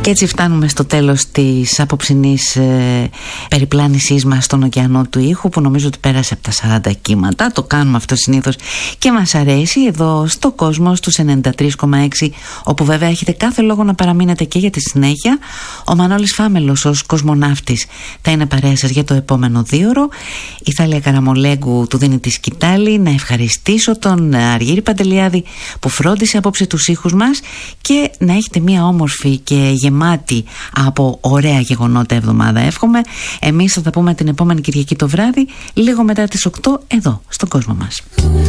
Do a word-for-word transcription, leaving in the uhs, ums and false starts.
Και έτσι φτάνουμε στο τέλος της απόψινής ε, περιπλάνησής μας στον ωκεανό του ήχου, που νομίζω ότι πέρασε από τα σαράντα κύματα. Το κάνουμε αυτό συνήθως και μας αρέσει εδώ στο κόσμο, στους ενενήντα τρία κόμμα έξι, όπου βέβαια έχετε κάθε λόγο να παραμείνετε και για τη συνέχεια. Ο Μανώλης Φάμελος ως κοσμοναύτης θα είναι παρέα σας για το επόμενο δίωρο. Η Θάλια Καραμολέγκου του δίνει τη σκητάλη. Να ευχαριστήσω τον Αργύρη Παντελιάδη που φρόντισε απόψε τους ήχους μας, και να έχετε μια όμορφη και γεμάτη από ωραία γεγονότα εβδομάδα, εύχομαι. Εμείς θα τα πούμε την επόμενη Κυριακή το βράδυ, λίγο μετά τις οκτώ, εδώ στον κόσμο μας.